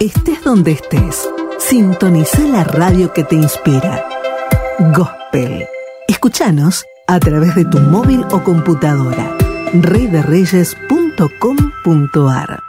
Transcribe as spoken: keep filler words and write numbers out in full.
Estés donde estés, sintoniza la radio que te inspira. Gospel. Escúchanos a través de tu móvil o computadora. rey de reyes punto com punto a r.